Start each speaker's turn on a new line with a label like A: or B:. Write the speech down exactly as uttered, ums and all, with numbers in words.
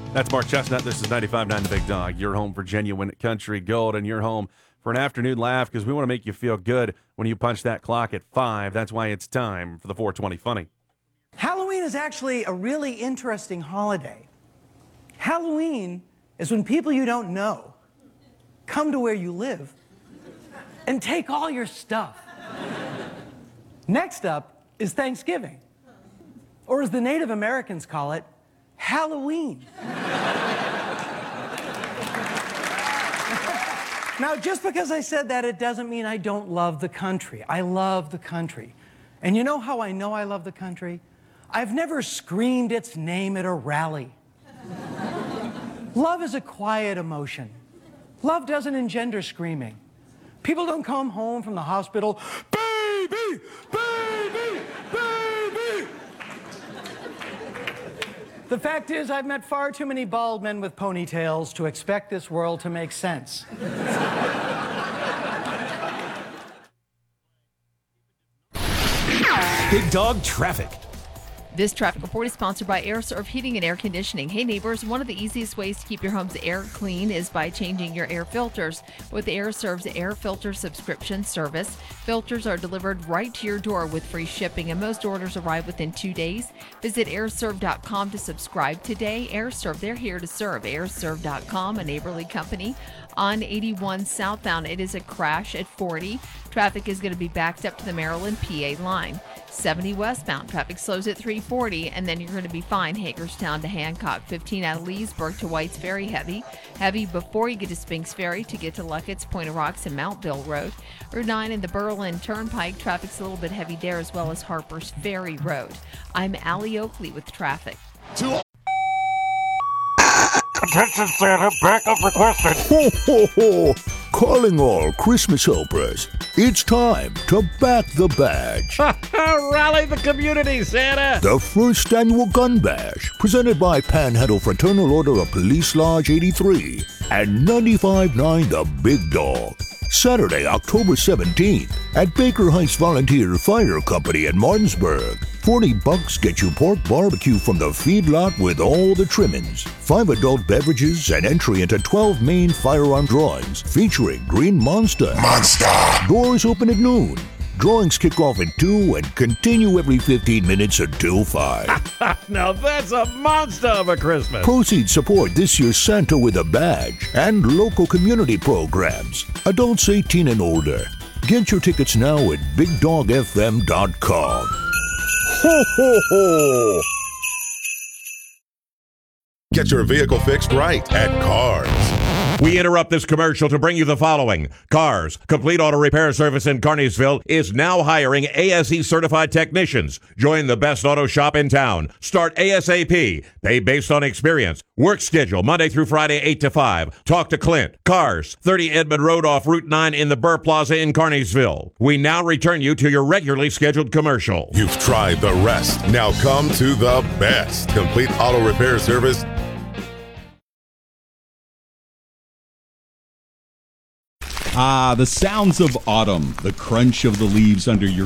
A: That's Mark Chestnut. This is ninety-five point nine The Big Dog, your home for genuine country gold, and your home for an afternoon laugh because we want to make you feel good when you punch that clock at five. That's why it's time for the four twenty Funny.
B: Halloween is actually a really interesting holiday. Halloween is when people you don't know come to where you live and take all your stuff. Next up is Thanksgiving, or as the Native Americans call it, Halloween. Now, just because I said that, it doesn't mean I don't love the country. I love the country. And you know how I know I love the country? I've never screamed its name at a rally. Love is a quiet emotion. Love doesn't engender screaming. People don't come home from the hospital, baby, baby, baby. The fact is, I've met far too many bald men with ponytails to expect this world to make sense.
C: Big Dog Traffic.
D: This traffic report is sponsored by AirServe Heating and Air Conditioning. Hey neighbors, one of the easiest ways to keep your home's air clean is by changing your air filters with AirServe's air filter subscription service. Filters are delivered right to your door with free shipping, and most orders arrive within two days. Visit air serve dot com to subscribe today. AirServe, they're here to serve. air serve dot com, a neighborly company. On eighty-one southbound, it is a crash at forty. Traffic is going to be backed up to the Maryland P A line. seventy westbound, traffic slows at three forty, and then you're going to be fine Hagerstown to Hancock. fifteen out of Leesburg to White's very heavy. Heavy before you get to Spinks Ferry to get to Luckett's, Point of Rocks, and Mount Bill Road. Route nine and the Berlin Turnpike, traffic's a little bit heavy there, as well as Harper's Ferry Road. I'm Allie Oakley with traffic.
E: To Attention Santa, backup requested.
F: Ho, ho, ho. Calling all Christmas helpers. It's time to back the badge.
E: Rally the community, Santa.
F: The first annual Gun Bash, presented by Panhandle Fraternal Order of Police Lodge eighty-three and ninety-five point nine The Big Dog. Saturday, October seventeenth at Baker Heights Volunteer Fire Company in Martinsburg. forty bucks get you pork barbecue from the feedlot with all the trimmings, five adult beverages, and entry into twelve main firearm drawings featuring Green Monster.
E: Monster.
F: Doors open at noon. Drawings kick off at two and continue every fifteen minutes until five.
E: Now that's a monster of a Christmas.
F: Proceeds support this year's Santa with a Badge and local community programs. Adults eighteen and older. Get your tickets now at big dog f m dot com. Ho, ho, ho!
G: Get your vehicle fixed right at Cars.
H: We interrupt this commercial to bring you the following. Cars, Complete Auto Repair Service in Carneysville, is now hiring A S E certified technicians. Join the best auto shop in town. Start ASAP. Pay based on experience. Work schedule Monday through Friday, eight to five. Talk to Clint. Cars, thirty Edmond Road off Route nine in the Burr Plaza in Carneysville. We now return you to your regularly scheduled commercial.
G: You've tried the rest. Now come to the best. Complete Auto Repair Service.
I: Ah, the sounds of autumn, the crunch of the leaves under your